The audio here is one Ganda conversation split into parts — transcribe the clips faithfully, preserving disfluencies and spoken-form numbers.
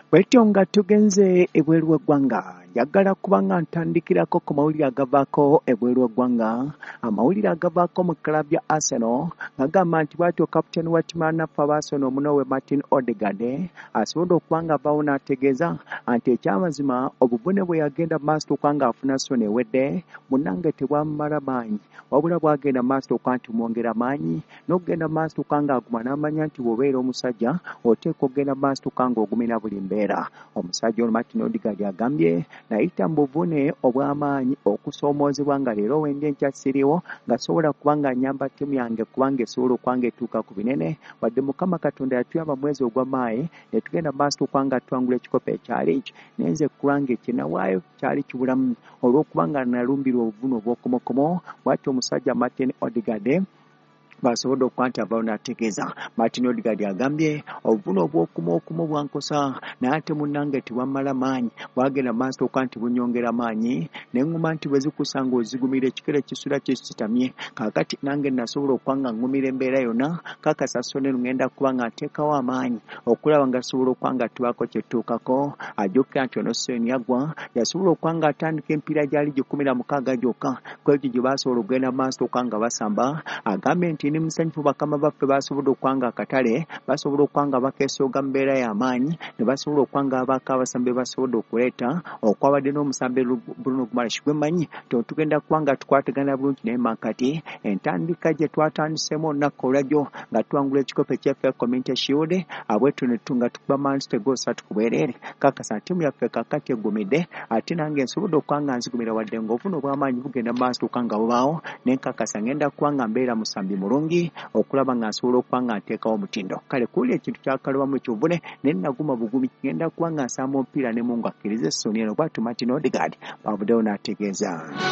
Bwetyo nga tugenze ebweru w'eggwanga njagala kuba nga ntandikirako ku mawulire agavaako ebweru w'eggwanga. Amawulire agavaako mu club ya Arsenal gagamba nti bw'atyo kapiteeni wa ttiimu yanaffe aba Arsenal Munowe Martin Odegaard asobodde okuba nga avaawo n'ategeeza nti ekyamazima obuvune bwe yagenda maaso okuba nga afuna ssoni ewedde munnange tebwamumala maanyi wabula bw'agenda maaso okuba nti bumwongera maanyi n'okugenda maaso okuba nga aguma n'amanya nti bw'obeera omusajja oteekwa okugenda maaso okuba nga ogumira buli mbeera. Omusajja ono Martin Odegaard agambye nayita mu buvune obw'amaanyi okusoomoozebwa nga leero wendi enkyasiriwo nga sobola kuba nga nyamba ttiimu yange kubanga esobola okuba nga etuuka ku binene wadde Mukama Katonda yatuyamba mwezi ogwa Maayi ne tugenda maaso okuba nga twangula ekikopo ekyali ekyo naye nze kulwange kye nawaayo kyali kibulamu olw'okuba nga nalumbirwa obuvune obw'okumokomo. Bw'atyo omusajja Martin Odegaard basobodde okuba nti avaawo n'ategeeza. Martin Odegaard agambye obuvune obw'okumokumo bwankosa naye ate munnange tebwammala maanyi bwagenda maaso okuba nti bunyongera maanyi neŋŋuma nti bwe zikusanga ozigumira ekikere kisula kisitamye kaakati nange nasobola okuba nga ŋŋumira embeera yonna kakasa ssone ŋŋenda kuba nga nteekawo amaanyi okulaba nga sobola okuba nga tubaako kye tutuukako. Ajjukira nti ono Seni Yagwa yasobola okuba nga atandika empiira gyali gikumi na mukaaga gyokka ku egyo gye baasobola okugenda maaso okuba nga basamba. Agambye nti ni musanyufu bakama baffe basobola okuba nga akatale basobola okuba nga bakeesooga mu mbeera y'amaanyi ne basobola okuba nga abaako abasambi basobodde okuleeta okwabadde n'omusambi Bruno Guimaraes gwe mmanyi tugenda kuba nga tukwatagana bulungi naye makati entandika gye twatandiseemu olunaku olwajjo nga twangula ekikopo ekyaffe Community Shield abwetu ne nga tukuba Manchester goosatu ku bwereere kakasa ttiimu yaffe kaakati eggumidde ate nange nsobodde okuba nga nzigumira wadde ng'obuvune obw'amaanyi bugenda maaso okuba nga bubaawo naye nkakasa ngenda kuba nga mbeera musambi mulungi okulaba nga nsobola okuba nga nteekawo omutindo. Kale kuwulira ekintu kyakalobamu ekivune naye naguma bugumi ngenda kuba nga nsamba omupiira ne Mungu akkiriza essoni eno bw'atyo Martin Odegaard bw'avuddeyo n'ategeeza.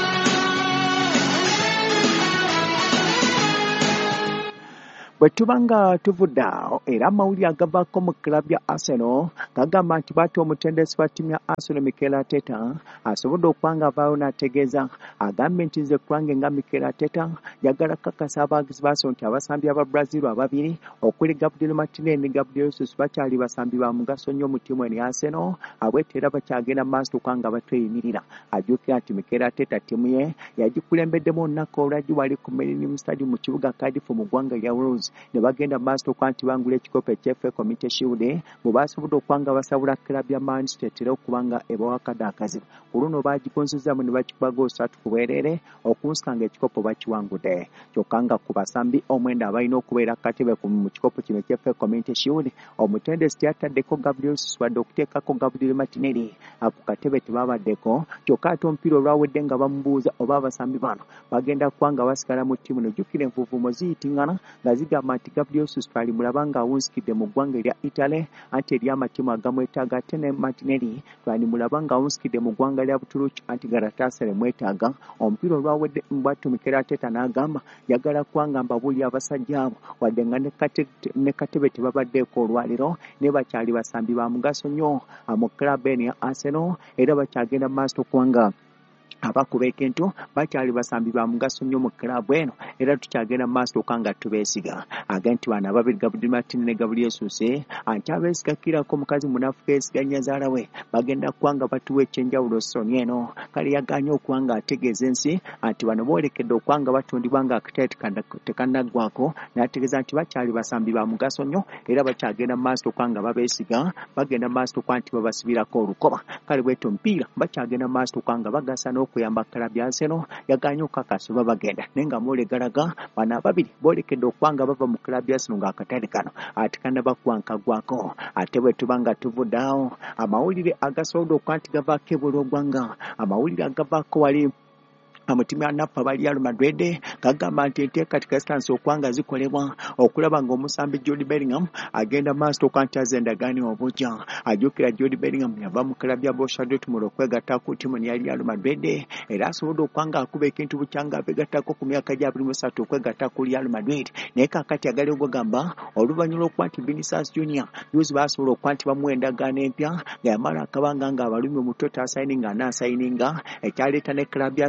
Bwe tuba nga tuvudde awo era amawulire agavaako mu club ya Arsenal gagamba nti bw'atyo omutendesi wa ttiimu ya Arsenal Mikel Arteta asobodde okuba nga avaayo n'ategeeza agambye nti nze kulange nga Mikel Arteta njagala kakasa abawagizi ba Arsenal nti abasambi aba Brazil ababiri okuli Gabriel Martinelli ne Gabriel Jesus bakyali basambi ba mugaso nnyo mu ttiimu eno ya Arsenal abwete era bakyagenda maaso okuba nga batweyimirira. Ajjukira nti Mikel Arteta ttiimu ye yagikulembedemu olunaku olwajjo wali ku Millennium Stadium mu kibuga Cardiff mu ggwanga lya Wales ne bagenda maaso okuba nti bangula ekikopo ekyaffe Community Shield bwe basobodde okuba nga basabula club ya Manchester etera okuba nga ebawa akadde akazibu. Ku luno bagigonzezaamu ne bakikuba goosatu ku bwereere okunsanga ekikopo bakiwangudde kyokka nga ku basambi omwenda abalina okubeera katebe mu kikopo kino ekyaffe Community Shield omutendesi teyataddeko Gabriel Jesus wadde okuteekako Gabriel Martinelli ku katebe tebabaddeko kyokka ate omupiira olwawedde nga bamubuuza oba abasambi bano bagenda kuba nga basigala mu ttiimu nejjukira envuuvuumo ziyitingana nga zigamba nti Gabriel Jesus twalimulaba nga awunsikidde mu ggwanga erya Italy anti eri amatiimu agamwetaaga ate ne Martinelli twalimulaba nga awunsikidde mu ggwanga lya Buturuki anti Galatasaray mwetaaga. Omupiira olwawedde bw'atyo Mikel Arteta n'agamba njagala kuba nga mbabuulira abasajja abo wadde nga ne katebe tebabaddeeko olwaliro ne bakyali basambi ba mugaso nnyo mu club eno ya Arsenal era bakyagenda maaso okuba nga abakuba ekintu bakyali basambi ba mugaso nnyo mu club eno era tukyagenda maaso okuba nga tubeesiga. Agenti bano ababiri Gabriel Martin ne Gabriel Jesus anti abeesigakirako omukazi munafuka eesiga nnyazaala we bagenda kuba nga batuwa ekyenjawulo ssoni eno. Kale yaganye okuba nga ategeeza ensi anti bano boolekedde okuba nga batundibwa nga akatale tekannaggwako n'ategeeza nti bakyali basambi ba mugaso nnyo era bakyagenda maaso okuba nga babeesiga bagenda maaso okuba nti babasibirako olukoba. Kale bwetyo omupiira bakyagenda maaso okuba nga bagasa n'okuyamba club ya Arsenal yaganye okukakasa oba bagenda naye nga mwole galaga bano ababiri boolekedde okuba nga bava mu club ya Arsenal ng'akatale kano ate kannabakuba nkaggwako. Ate bwe tuba nga tuvudde awo amawulire agasobodde okuba nti gavaako ebweru w'eggwanga amawulire agavaako wali amutimu yanaffe aba Real Madrid gagamba nti enteekateeka zitandise okuba nga zikolebwa okulaba ng'omusambi Jude Bellingham agenda maaso okuba nti azza endagaano obujja. Ajjukira Jude Bellingham yava mu club ya Borussia Dortmund okwegatta ku ttiimu ya Real Madrid era asobodde okuba nga akuba ekintu bukyanga abegattako ku myaka gya abiri mu esatu okwegatta ku Real Madrid naye kaakati agaleo gagamba oluvannyuma lw'okuba nti Vinicius Junior yuzi baasobola okuba nti bamuwa endagaano empya nga yamala akabanga nga abalumi omuto taasayininga anaasayininga ekyaleeta ne club ya Arsenal okuba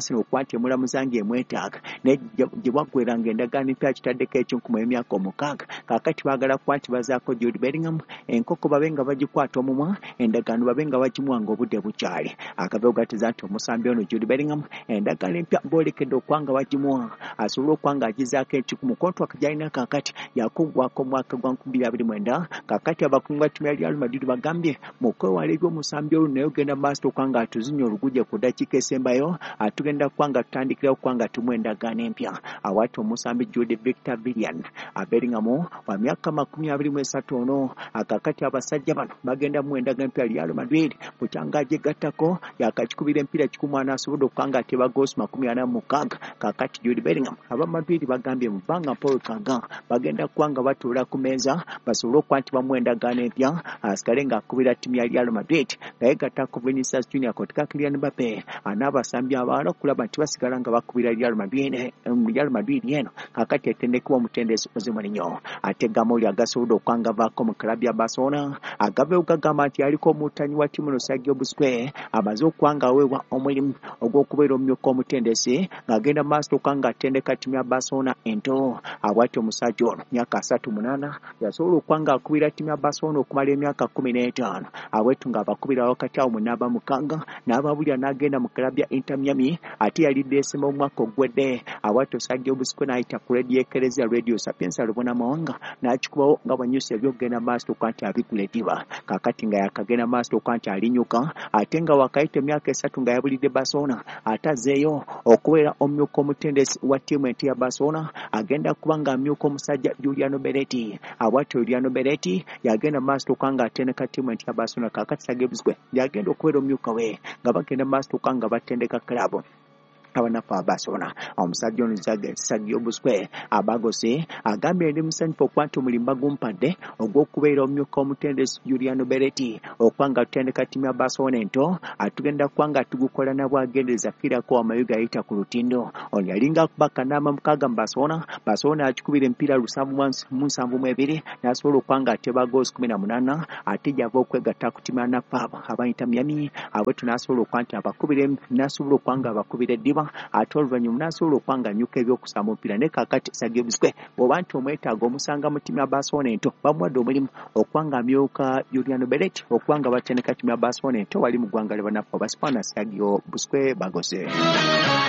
nti mulamuzange emwetaaga ne gye baggweranga endagaano empya kitaddeko eky'enkumu emyaka omukaaga kaakati baagala kuba nti bazaako Jude Bellingham enkoko babe nga bagikwata omumwa endagaano babe nga bagimuwanga obudde bukyali akabeewo gateza nti omusambi ono Jude Bellingham endagaano empya boolekedde okuba nga bagimuwa asobole okuba nga agizaako ekikumu kontwaka gy'alina kaakati yakuggwako omwaka gwa nkumi bbiri abiri mu mwenda kaakati abakungu ba ttiimu ya Real Madrid bagambye mu kwewala eby'omusambi ono naye ogenda maaso okuba nga atuzinya olugujje ku ddakiika esembayo atugenda kuba nga tutandikira okuba nga tumuwa endagaano empya awaati omusambi Jude Victor Villian Bellingham wa myaka makumi abiri mu esatu ono akaakati abasajja bano bagenda mu endagaano empya Real Madrid bukyanga agyegattako yakakikubira empiira kikumu anaasobodde okuba nga ateba goosi makumi ana mu mukaaga kaakati Jude Bellingham aba Madrid bagambye mu bbanga Paul Kaga bagenda kuba nga batuula ku meeza basobole okuba nti bamuwa endagaano empya asigale ng'akubira ttiimu ya Real Madrid nga yegattako Vinicius Junior kotika Kylian Mbappe anaabasambi abalala okulaba nti basigala nga bakubira Real Madrid Real Madrid eno kaakati etendekebwa omutendesi Jose Mourinho ate Gamoli agasobodde okuba nga avaako mu klabu ya Barcelona agabeewo gagamba nti yaliko omutanyi wa ttiimu no Sergio Busquets amaze okuba nga aweebwa omulimu ogw'okubeera omumyuka omutendesi ng'agenda maaso okuba nga atendeka ttiimu ya Barcelona ento abwati omusajja ono myaka asatu munaana yasobola okuba nga akubira ttiimu ya Barcelona okumala emyaka kkumi n'etaano abwetu ng'abakubira wakati awo mu n'aba mukaaga n'ababulya n'agenda mu klabu ya Inter Miami ate yali Desemba omwaka ogwedde abwati Sergio Busquets n'ayita ku radio Eklezia Radio Sapienza Lubona Mawanga n'akikubawo nga banyusa ebyokugenda maaso okuba nti abigula eddiba kaakati nga yakagenda maaso okuba nti alinyuka ate nga wakayita emyaka esatu nga yabulidde Barcelona ate azeeyo okubeera omumyuka omutendesi wa ttiimu enti ya Barcelona agenda kuba nga amyuka omusajja Juliano Belletti abwati Juliano Belletti yagenda maaso okuba nga atendeka ttiimu enti ya Barcelona kaakati Sergio Busquets yagenda okubeera omumyuka we nga bagenda maaso okuba nga batendeka klabu abanafu Barcelona omusajja ono Sergio Busquets abagose agambye ndi musanyufu okuba nti omulimu bagumpadde ogw'okubeera omumyuka omutendesi Juliano Belletti okuba nga tutendeka ttiimu ya Barcelona ento atugenda kuba nga tugukola nabwagendereza fiirako amayuga ayita ku lutindo ono yalinga akuba kanaama mukaaga mu Barcelona Barcelona akikubira empiira lusanvu mu nsanvu mu ebiri n'asobola okuba nga ateba goozi kumi na munaana ate gy'ava okwegatta ku ttiimu ya Napoli abayita Miami abwetu n'asobola okuba nti abakubira n'asobola okuba nga abakubira eddiba ate oluvannyuma n'asobola okuba nga anyuka ebyokusamba omupiira ne kaakati Sergio Busquets bw'oba nti omwetaaga omusanga mu ttiimu ya Barcelona ento bamuwadde omulimu okuba nga amyuka Juliano Belletti okuba nga batendeka ttiimu ya Barcelona ento wali mu ggwanga ly'abanafu Basipana Sergio Busquets bagose.